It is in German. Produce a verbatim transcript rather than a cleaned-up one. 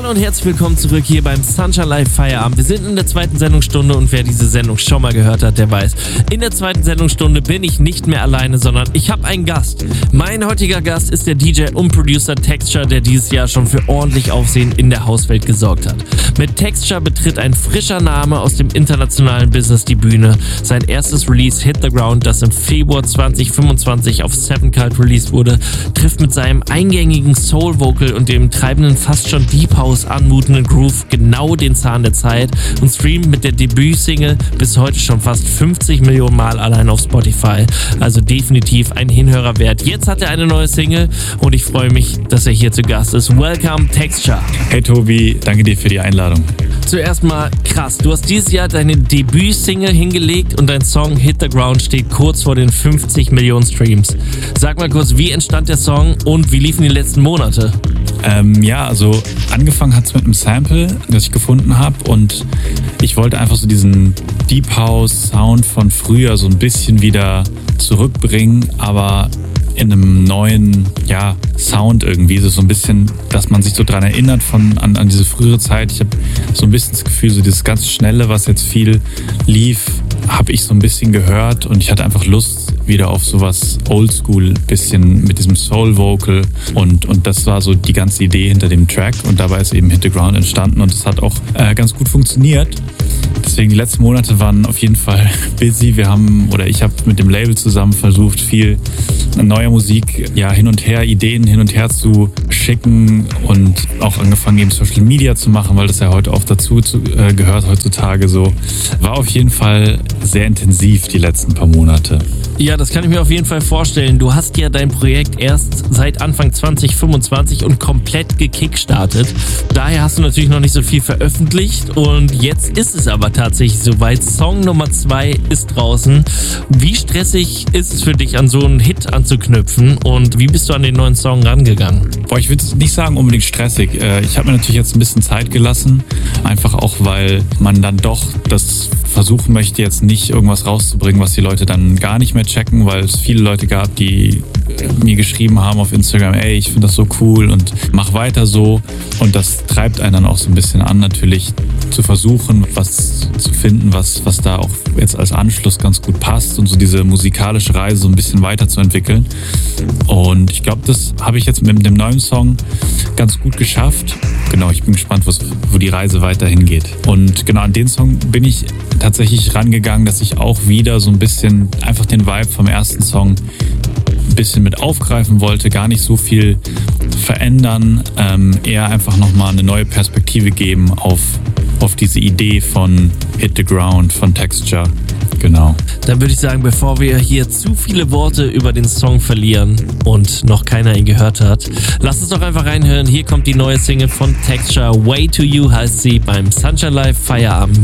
Hallo und herzlich willkommen zurück hier beim Sunshine Live Feierabend. Wir sind in der zweiten Sendungsstunde und wer diese Sendung schon mal gehört hat, der weiß, in der zweiten Sendungsstunde bin ich nicht mehr alleine, sondern ich habe einen Gast. Mein heutiger Gast ist der D J und Producer Texture, der dieses Jahr schon für ordentlich Aufsehen in der Hauswelt gesorgt hat. Mit Texture betritt ein frischer Name aus dem internationalen Business die Bühne. Sein erstes Release Hit the Ground, das im Februar zwanzig fünfundzwanzig auf Seven Cult released wurde, trifft mit seinem eingängigen Soul-Vocal und dem treibenden, fast schon Deep House anmutenden Groove genau den Zahn der Zeit und streamt mit der Debütsingle bis heute schon fast fünfzig Millionen Mal allein auf Spotify. Also definitiv ein Hinhörer wert. Jetzt hat er eine neue Single und ich freue mich, dass er hier zu Gast ist. Welcome, Texture. Hey Tobi, danke dir für die Einladung. Zuerst mal krass, du hast dieses Jahr deine Debütsingle hingelegt und dein Song Hit the Ground steht kurz vor den fünfzig Millionen Streams. Sag mal kurz, wie entstand der Song und wie liefen die letzten Monate? Ähm, ja, also angefangen hat es mit einem Sample, das ich gefunden habe und ich wollte einfach so diesen Deep House Sound von früher so ein bisschen wieder zurückbringen, aber in einem neuen, ja, Sound irgendwie, so ein bisschen, dass man sich so dran erinnert von an, an diese frühere Zeit. Ich habe so ein bisschen das Gefühl, so dieses ganz Schnelle, was jetzt viel lief, habe ich so ein bisschen gehört und ich hatte einfach Lust wieder auf sowas Oldschool, bisschen mit diesem Soul-Vocal und, und das war so die ganze Idee hinter dem Track und dabei ist eben Hit the Ground entstanden und es hat auch äh, ganz gut funktioniert. Deswegen die letzten Monate waren auf jeden Fall busy. Wir haben, oder ich habe mit dem Label zusammen versucht, viel neue Musik ja hin und her, Ideen hin und her zu schicken und auch angefangen eben Social Media zu machen, weil das ja heute oft dazu zu, äh, gehört heutzutage so. War auf jeden Fall sehr intensiv die letzten paar Monate. Ja, das kann ich mir auf jeden Fall vorstellen. Du hast ja dein Projekt erst seit Anfang zwanzig fünfundzwanzig und komplett gekickstartet. Daher hast du natürlich noch nicht so viel veröffentlicht und jetzt ist es aber tatsächlich soweit. Song Nummer zwei ist draußen. Wie stressig ist es für dich, an so einen Hit anzuknüpfen und wie bist du an den neuen Song rangegangen? Boah, ich würde nicht sagen unbedingt stressig. Ich habe mir natürlich jetzt ein bisschen Zeit gelassen, einfach auch, weil man dann doch das versuchen möchte, jetzt nicht irgendwas rauszubringen, was die Leute dann gar nicht mehr checken, weil es viele Leute gab, die mir geschrieben haben auf Instagram, ey, ich finde das so cool und mach weiter so. Und das treibt einen dann auch so ein bisschen an, natürlich zu versuchen, was zu finden, was, was da auch jetzt als Anschluss ganz gut passt und so diese musikalische Reise so ein bisschen weiterzuentwickeln. Und ich glaube, das habe ich jetzt mit dem neuen Song ganz gut geschafft. Genau, ich bin gespannt, was, wo die Reise weiterhin geht. Und genau an den Song bin ich tatsächlich rangegangen, dass ich auch wieder so ein bisschen einfach den Vibe vom ersten Song ein bisschen mit aufgreifen wollte, gar nicht so viel verändern, ähm, eher einfach nochmal eine neue Perspektive geben auf, auf diese Idee von Hit the Ground, von Texture. Genau. Dann würde ich sagen, bevor wir hier zu viele Worte über den Song verlieren und noch keiner ihn gehört hat, lass uns doch einfach reinhören. Hier kommt die neue Single von Texture, Way to You heißt sie, beim Sunshine Live Feierabend